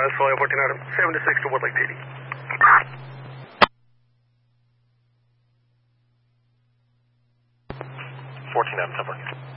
advised, flying 14 Adam, 76 to Woodlake PD. 14 Adam, 10